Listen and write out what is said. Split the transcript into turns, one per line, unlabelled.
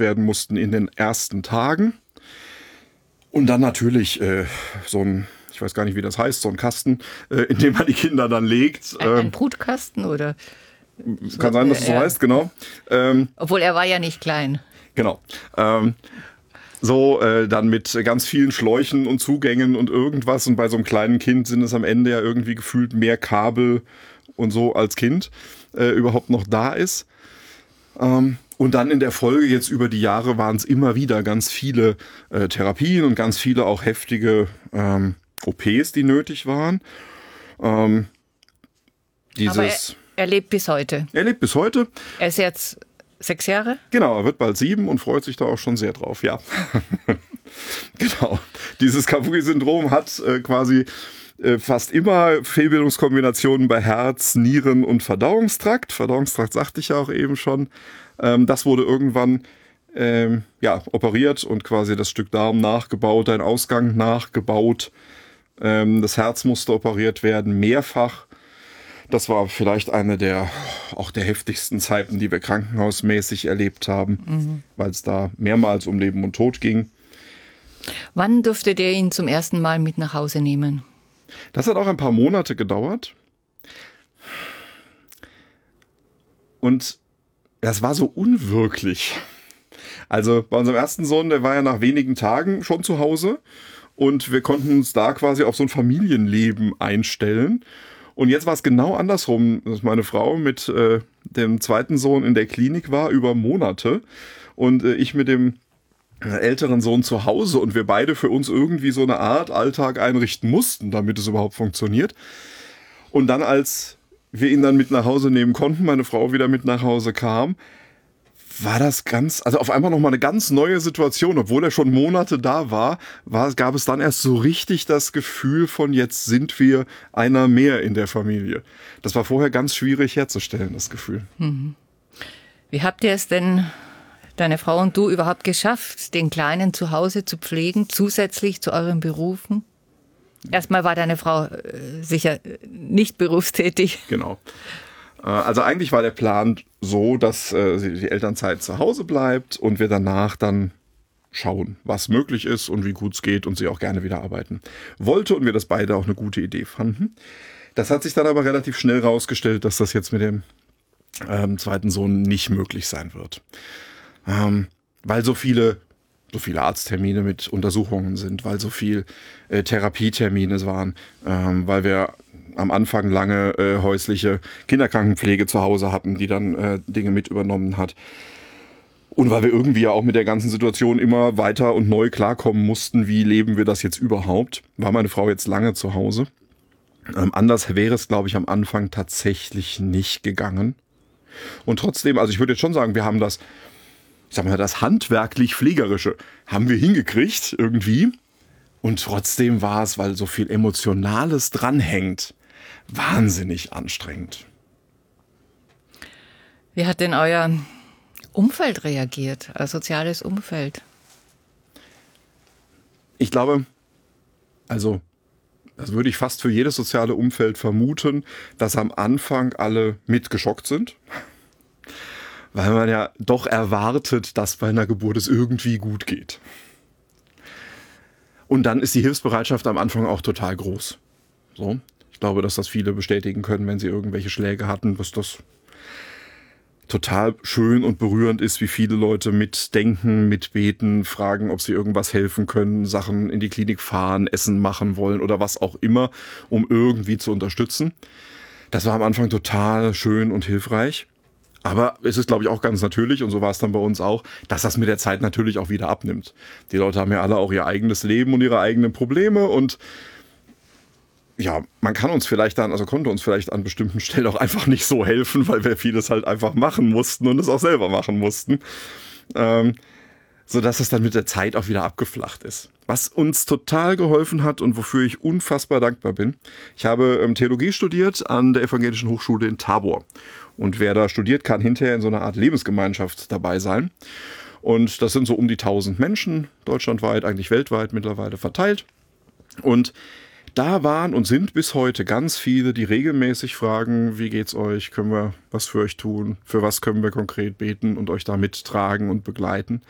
werden mussten in den ersten Tagen. Und dann natürlich so ein, ich weiß gar nicht, wie das heißt, so ein Kasten, in dem man die Kinder dann legt.
Ein Brutkasten oder?
Kann sein, dass es so heißt, genau.
Obwohl er war ja nicht klein.
Genau. Dann mit ganz vielen Schläuchen und Zugängen und irgendwas. Und bei so einem kleinen Kind sind es am Ende ja irgendwie gefühlt mehr Kabel und so als Kind überhaupt noch da ist. Und dann in der Folge jetzt über die Jahre waren es immer wieder ganz viele Therapien und ganz viele auch heftige OPs, die nötig waren.
Aber er lebt bis heute.
Er lebt bis heute.
Er ist jetzt 6 Jahre?
Genau, er wird bald 7 und freut sich da auch schon sehr drauf, ja. Genau. Dieses Kabuki-Syndrom hat quasi fast immer Fehlbildungskombinationen bei Herz, Nieren und Verdauungstrakt. Verdauungstrakt sagte ich ja auch eben schon. Das wurde irgendwann operiert und quasi das Stück Darm nachgebaut, ein Ausgang nachgebaut. Das Herz musste operiert werden, mehrfach. Das war vielleicht eine der heftigsten Zeiten, die wir krankenhausmäßig erlebt haben, weil es da mehrmals um Leben und Tod ging.
Wann durftet ihr ihn zum ersten Mal mit nach Hause nehmen?
Das hat auch ein paar Monate gedauert. Und das war so unwirklich. Also bei unserem ersten Sohn, der war ja nach wenigen Tagen schon zu Hause und wir konnten uns da quasi auf so ein Familienleben einstellen. Und jetzt war es genau andersrum, dass meine Frau mit dem zweiten Sohn in der Klinik war über Monate und ich mit dem älteren Sohn zu Hause und wir beide für uns irgendwie so eine Art Alltag einrichten mussten, damit es überhaupt funktioniert. Und dann, als wir ihn dann mit nach Hause nehmen konnten, meine Frau wieder mit nach Hause kam, war das auf einmal nochmal eine ganz neue Situation. Obwohl er schon Monate da war, gab es dann erst so richtig das Gefühl von, jetzt sind wir einer mehr in der Familie. Das war vorher ganz schwierig herzustellen, das Gefühl.
Wie habt ihr es denn, deine Frau und du, überhaupt geschafft, den Kleinen zu Hause zu pflegen, zusätzlich zu euren Berufen? Erstmal war deine Frau sicher nicht berufstätig.
Genau. Also eigentlich war der Plan so, dass die Elternzeit zu Hause bleibt und wir danach dann schauen, was möglich ist und wie gut es geht und sie auch gerne wieder arbeiten wollte und wir das beide auch eine gute Idee fanden. Das hat sich dann aber relativ schnell rausgestellt, dass das jetzt mit dem zweiten Sohn nicht möglich sein wird. Weil so viele Arzttermine mit Untersuchungen sind, weil so viel Therapietermine waren, weil wir am Anfang lange häusliche Kinderkrankenpflege zu Hause hatten, die dann Dinge mit übernommen hat. Und weil wir irgendwie ja auch mit der ganzen Situation immer weiter und neu klarkommen mussten, wie leben wir das jetzt überhaupt, war meine Frau jetzt lange zu Hause. Anders wäre es, glaube ich, am Anfang tatsächlich nicht gegangen. Und trotzdem, also ich würde jetzt schon sagen, wir haben das handwerklich-pflegerische haben wir hingekriegt irgendwie. Und trotzdem war es, weil so viel Emotionales dranhängt, wahnsinnig anstrengend.
Wie hat denn euer Umfeld reagiert, euer soziales Umfeld?
Ich glaube, das würde ich fast für jedes soziale Umfeld vermuten, dass am Anfang alle mitgeschockt sind. Weil man ja doch erwartet, dass bei einer Geburt es irgendwie gut geht. Und dann ist die Hilfsbereitschaft am Anfang auch total groß. So. Ich glaube, dass das viele bestätigen können, wenn sie irgendwelche Schläge hatten, dass das total schön und berührend ist, wie viele Leute mitdenken, mitbeten, fragen, ob sie irgendwas helfen können, Sachen in die Klinik fahren, Essen machen wollen oder was auch immer, um irgendwie zu unterstützen. Das war am Anfang total schön und hilfreich. Aber es ist, glaube ich, auch ganz natürlich, und so war es dann bei uns auch, dass das mit der Zeit natürlich auch wieder abnimmt. Die Leute haben ja alle auch ihr eigenes Leben und ihre eigenen Probleme und ja, man konnte uns vielleicht an bestimmten Stellen auch einfach nicht so helfen, weil wir vieles halt einfach machen mussten und es auch selber machen mussten. Sodass es dann mit der Zeit auch wieder abgeflacht ist. Was uns total geholfen hat und wofür ich unfassbar dankbar bin. Ich habe Theologie studiert an der Evangelischen Hochschule in Tabor. Und wer da studiert, kann hinterher in so einer Art Lebensgemeinschaft dabei sein. Und das sind so um die 1000 Menschen, deutschlandweit, eigentlich weltweit mittlerweile verteilt. Und da waren und sind bis heute ganz viele, die regelmäßig fragen, wie geht's euch, können wir was für euch tun, für was können wir konkret beten und euch da mittragen und begleiten.